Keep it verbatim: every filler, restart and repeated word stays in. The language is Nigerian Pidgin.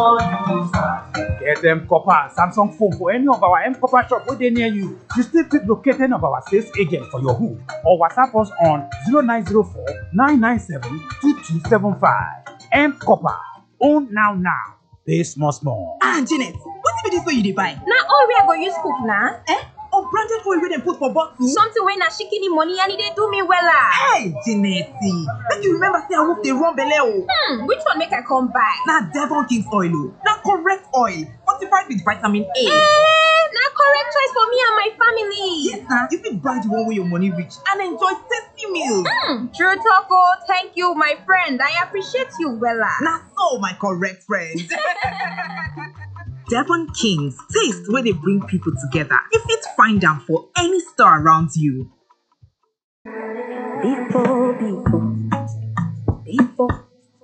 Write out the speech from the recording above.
Get M Copper Samsung phone for any of our M Copper shop within near you. You still fit locate any of our sales agent for your hood or WhatsApp us on zero nine zero four nine nine seven two two seven five. M Copper. Own now now. Pay small small. Ah, Janet, what be this way you dey buy? Na all we are go use cook na. Eh? Unbranded oil wey dem put for bottle? Something wey na shikini money and e dey do me wella. Hey, Janet, make you remember say I wolf dey run belle o. Hmm, which one make I come buy? Na Devon King's oil o. Na correct oil, fortified with vitamin A. Eh, na correct choice for me and my family. Yes na, you fit buy the one wey your money reach and enjoy tasty meals. Hmm, true talk o. Thank you, my friend. I appreciate you wella. Na so, my correct friend. Devon King's, taste where they bring people together. You fit find them for any store around you. Before people